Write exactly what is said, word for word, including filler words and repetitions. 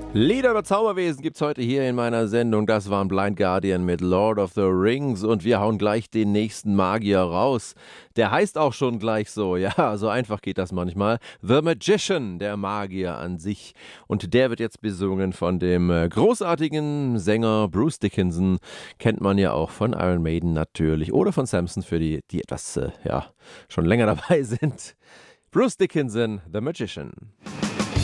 Lieder über Zauberwesen gibt's heute hier in meiner Sendung. Das waren Blind Guardian mit Lord of the Rings und wir hauen gleich den nächsten Magier raus. Der heißt auch schon gleich so. Ja, so einfach geht das manchmal. The Magician, der Magier an sich. Und der wird jetzt besungen von dem äh, großartigen Sänger Bruce Dickinson. Kennt man ja auch von Iron Maiden natürlich. Oder von Samson für die, die etwas, äh, ja, schon länger dabei sind. Bruce Dickinson, The Magician.